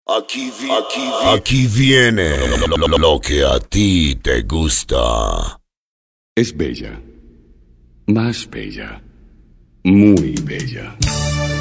Aquí viene lo que a ti te gusta. Es bella, más bella, muy bella.